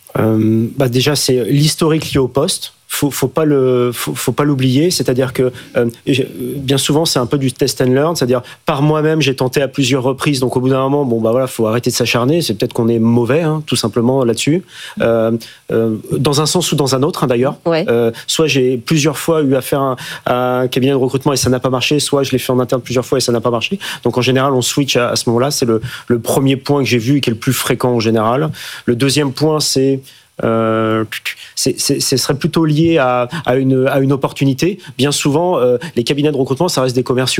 euh, bah Déjà, c'est l'historique lié au poste. Faut, faut pas le, faut, faut pas l'oublier. C'est-à-dire que euh, bien souvent, c'est un peu du test and learn. C'est-à-dire par moi-même, j'ai tenté à plusieurs reprises. Donc au bout d'un moment, bon bah voilà, faut arrêter de s'acharner. C'est peut-être qu'on est mauvais, hein, tout simplement là-dessus. Euh, euh, dans un sens ou dans un autre, hein, d'ailleurs. Ouais. Euh, soit j'ai plusieurs fois eu affaire à, à un cabinet de recrutement et ça n'a pas marché. Soit je l'ai fait en interne plusieurs fois et ça n'a pas marché. Donc en général, on switch à, à ce moment-là. C'est le, le premier point que j'ai vu et qui est le plus fréquent en général. Le deuxième point, c'est Euh, c'est, c'est, ce serait plutôt lié à, à, une, à une opportunité. Bien souvent, euh, les cabinets de recrutement, ça reste des commerciaux. Hein.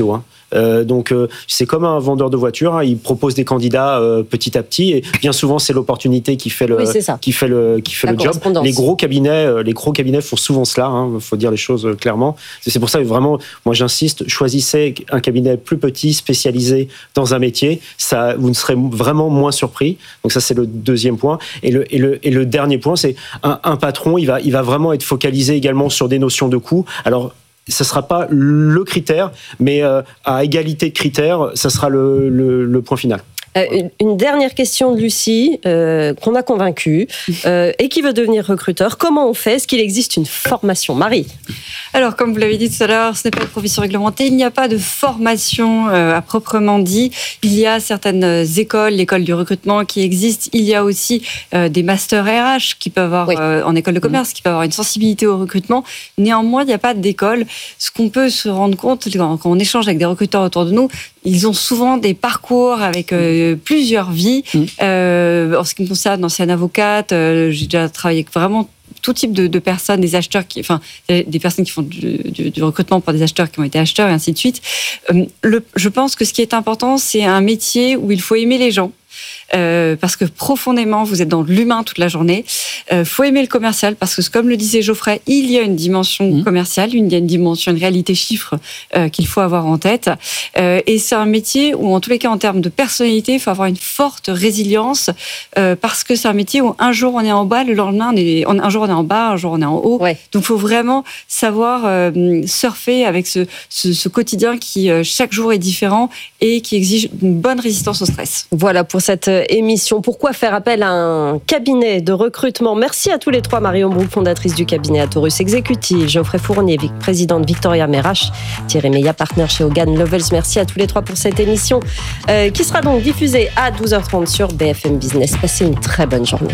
Euh, donc euh, c'est comme un vendeur de voitures, hein, il propose des candidats euh, petit à petit et bien souvent c'est l'opportunité qui fait le Oui, c'est ça. qui fait le qui fait La le job. correspondance. Les gros cabinets, euh, les gros cabinets font souvent cela. Hein, faut dire les choses euh, clairement. C'est, c'est pour ça que vraiment, moi j'insiste, choisissez un cabinet plus petit, spécialisé dans un métier. Ça, vous ne serez vraiment moins surpris. Donc ça c'est le deuxième point. Et le et le et le dernier point, c'est un, un patron, il va il va vraiment être focalisé également sur des notions de coût. Alors ce ne sera pas le critère, mais euh, à égalité de critères, ça sera le, le, le point final. Euh, une, une dernière question de Lucie, euh, qu'on a convaincue, euh, et qui veut devenir recruteur. Comment on fait ? Est-ce qu'il existe une formation ? Marie ? Alors, comme vous l'avez dit tout à l'heure, ce n'est pas une profession réglementée. Il n'y a pas de formation euh, à proprement dit. Il y a certaines écoles, l'école du recrutement qui existe. Il y a aussi euh, des masters R H qui peuvent avoir, oui. euh, en école de commerce, qui peuvent avoir une sensibilité au recrutement. Néanmoins, il n'y a pas d'école. Ce qu'on peut se rendre compte quand, quand on échange avec des recruteurs autour de nous, ils ont souvent des parcours avec euh, plusieurs vies. Mmh. Euh, en ce qui me concerne, ancienne avocate, euh, j'ai déjà travaillé avec vraiment tout type de, de personnes, des acheteurs, qui, enfin, des personnes qui font du, du, du recrutement pour des acheteurs qui ont été acheteurs et ainsi de suite. Euh, le, je pense que ce qui est important, c'est un métier où il faut aimer les gens. Euh, parce que profondément, vous êtes dans l'humain toute la journée. Il euh, faut aimer le commercial parce que, comme le disait Geoffrey, il y a une dimension mmh. commerciale, il y a une dimension, une réalité chiffre euh, qu'il faut avoir en tête. Euh, et c'est un métier où, en tous les cas, en termes de personnalité, il faut avoir une forte résilience euh, parce que c'est un métier où un jour on est en bas, le lendemain, on est, un jour on est en bas, un jour on est en haut. Ouais. Donc, il faut vraiment savoir euh, surfer avec ce, ce, ce quotidien qui, euh, chaque jour, est différent et qui exige une bonne résistance au stress. Voilà pour cette émission. Pourquoi faire appel à un cabinet de recrutement ? Merci à tous les trois. Marion Brouk, fondatrice du cabinet Atorus Executive, Geoffrey Fournier, président de Victoria Merach, Thierry Meillat, partenaire chez Hogan Lovells. Merci à tous les trois pour cette émission euh, qui sera donc diffusée à douze heures trente sur B F M Business. Passez une très bonne journée.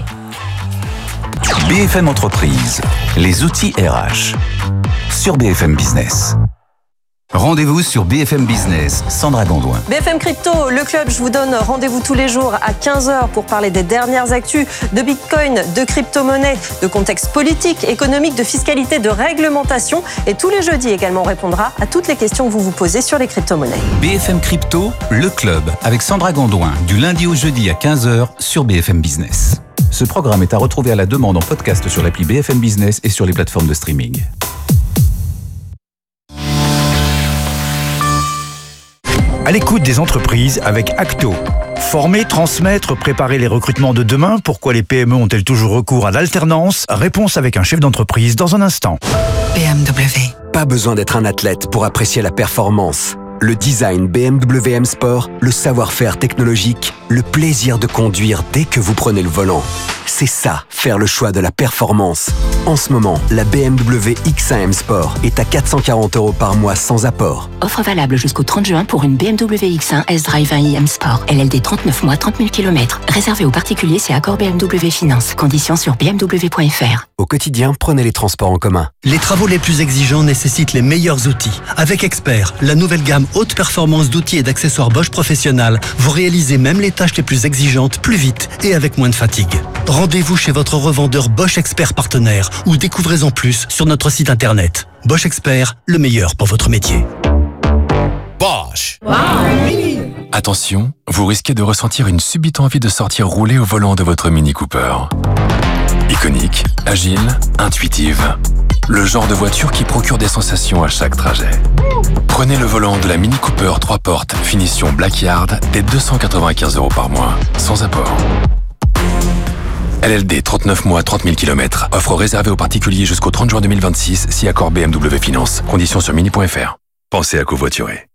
B F M Entreprise, les outils R H sur B F M Business. Rendez-vous sur B F M Business, Sandra Gondouin. B F M Crypto, le club, je vous donne rendez-vous tous les jours à quinze heures pour parler des dernières actus de Bitcoin, de crypto-monnaie, de contexte politique, économique, de fiscalité, de réglementation. Et tous les jeudis également, on répondra à toutes les questions que vous vous posez sur les crypto-monnaies. B F M Crypto, le club, avec Sandra Gondouin, du lundi au jeudi à quinze heures sur B F M Business. Ce programme est à retrouver à la demande en podcast sur l'appli B F M Business et sur les plateformes de streaming. À l'écoute des entreprises avec Acto. Former, transmettre, préparer les recrutements de demain. Pourquoi les P M E ont-elles toujours recours à l'alternance ? Réponse avec un chef d'entreprise dans un instant. B M W. Pas besoin d'être un athlète pour apprécier la performance. Le design B M W M Sport, le savoir-faire technologique, le plaisir de conduire dès que vous prenez le volant. C'est ça, faire le choix de la performance. En ce moment, la B M W X un M Sport est à quatre cent quarante euros par mois sans apport. Offre valable jusqu'au trente juin pour une B M W X un S-Drive un i M Sport. L L D trente-neuf mois, trente mille kilomètres. Réservé aux particuliers, c'est accord B M W Finance. Conditions sur b m w point f r. Au quotidien, prenez les transports en commun. Les travaux les plus exigeants nécessitent les meilleurs outils. Avec Expert, la nouvelle gamme haute performance d'outils et d'accessoires Bosch Professionnal, vous réalisez même les tâches les plus exigeantes plus vite et avec moins de fatigue. Rendez-vous chez votre revendeur Bosch Expert partenaire ou découvrez-en plus sur notre site internet. Bosch Expert, le meilleur pour votre métier. Bosch. Wow. Attention, vous risquez de ressentir une subite envie de sortir rouler au volant de votre Mini Cooper. Iconique, agile, intuitive. Le genre de voiture qui procure des sensations à chaque trajet. Prenez le volant de la Mini Cooper trois portes, finition Blackyard, dès deux cent quatre-vingt-quinze euros par mois, sans apport. L L D trente-neuf mois, trente mille kilomètres. Offre réservée aux particuliers jusqu'au trente juin deux mille vingt-six, si accord B M W Finance. Conditions sur mini point f r. Pensez à covoiturer.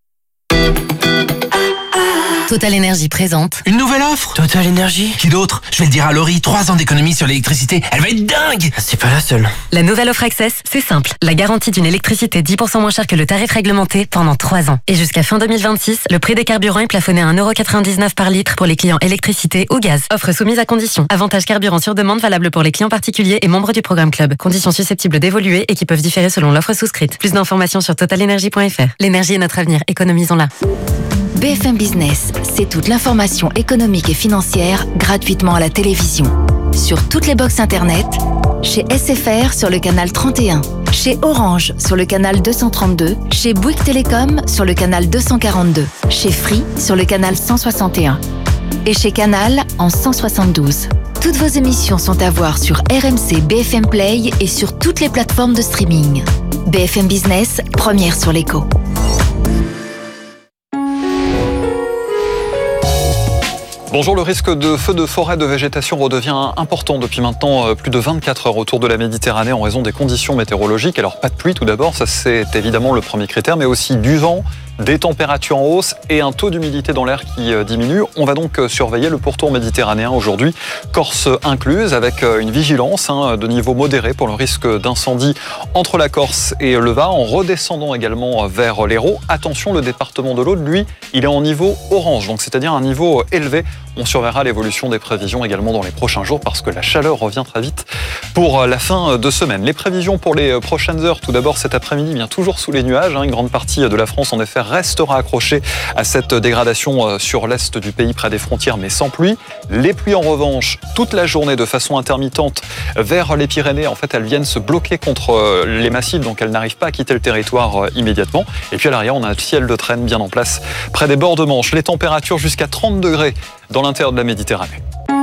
Total Énergie présente. Une nouvelle offre Total Énergie. Qui d'autre? Je vais le dire à Laurie, trois ans d'économie sur l'électricité. Elle va être dingue. C'est pas la seule. La nouvelle offre Access, c'est simple. La garantie d'une électricité dix pour cent moins chère que le tarif réglementé pendant trois ans. Et jusqu'à fin deux mille vingt-six, le prix des carburants est plafonné à un euro quatre-vingt-dix-neuf par litre pour les clients électricité ou gaz. Offre soumise à conditions. Avantage carburant sur demande valable pour les clients particuliers et membres du programme Club. Conditions susceptibles d'évoluer et qui peuvent différer selon l'offre souscrite. Plus d'informations sur total énergie point f r. L'énergie est notre avenir. Économisons-la. B F M Business, c'est toute l'information économique et financière gratuitement à la télévision. Sur toutes les box internet, chez S F R sur le canal trente et un, chez Chez Orange sur le canal deux cent trente-deux, chez Bouygues Télécom sur le canal deux cent quarante-deux, chez Free sur le canal cent soixante et un et chez Canal en cent soixante-douze. Toutes vos émissions sont à voir sur R M C B F M Play et sur toutes les plateformes de streaming. B F M Business, première sur l'écho. Bonjour, le risque de feu de forêt de végétation redevient important depuis maintenant plus de vingt-quatre heures autour de la Méditerranée en raison des conditions météorologiques. Alors pas de pluie tout d'abord, ça c'est évidemment le premier critère, mais aussi du vent, des températures en hausse et un taux d'humidité dans l'air qui diminue. On va donc surveiller le pourtour méditerranéen aujourd'hui, Corse incluse, avec une vigilance hein, de niveau modéré pour le risque d'incendie entre la Corse et le Var, en redescendant également vers l'Hérault. Attention, le département de l'Aude, lui, il est en niveau orange, donc c'est-à-dire un niveau élevé. On surveillera l'évolution des prévisions également dans les prochains jours parce que la chaleur revient très vite pour la fin de semaine. Les prévisions pour les prochaines heures, tout d'abord cet après-midi, bien toujours sous les nuages. Hein, une grande partie de la France, en effet, restera accrochée à cette dégradation sur l'est du pays, près des frontières, mais sans pluie. Les pluies, en revanche, toute la journée de façon intermittente vers les Pyrénées. En fait, elles viennent se bloquer contre les massifs, donc elles n'arrivent pas à quitter le territoire immédiatement. Et puis à l'arrière, on a un ciel de traîne bien en place près des bords de Manche. Les températures jusqu'à trente degrés dans l'intérieur de la Méditerranée.